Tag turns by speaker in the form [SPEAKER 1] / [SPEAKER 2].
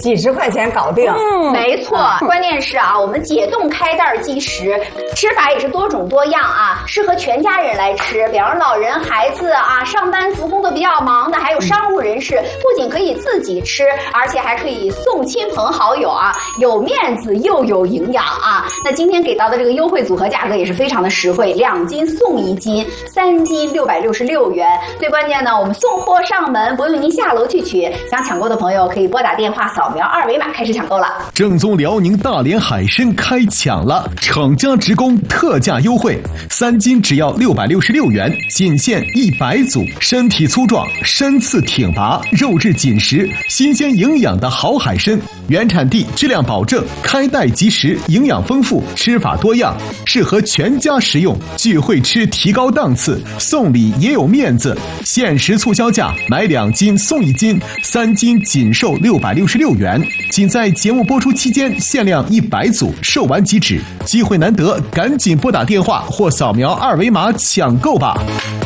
[SPEAKER 1] 几十块钱搞定。
[SPEAKER 2] 没错，关键是啊，我们解冻开袋即食，吃法也是多种多样啊，适合全家人来吃，比方说老人、孩子啊，上班族工作比较忙的，还有商务人士，不仅可以自己吃，而且还可以送亲朋好友啊，有面子又有营养啊。那今天给到的这个优惠组合价格也是非常的实惠，2斤送1斤，3斤666元。最关键呢，我们送货上门，不用您下楼去取。想抢购的朋友可以拨打电话扫描2维码开始抢购了。
[SPEAKER 3] 正宗辽宁大连海参开抢了，厂家直供特价优惠，3斤只要666元，仅限100组。身体粗壮，身次挺拔，肉质紧实，新鲜营养的好海参，原产地，质量保证，开袋即食，营养丰富，吃法多样，适合全家食用。聚会吃提高档次，送礼也有面子。限时促销价，买2斤送1斤，3斤仅售666元。仅在节目播出期间限量100组，售完即止。机会难得，赶紧拨打电话或扫描2维码抢购吧。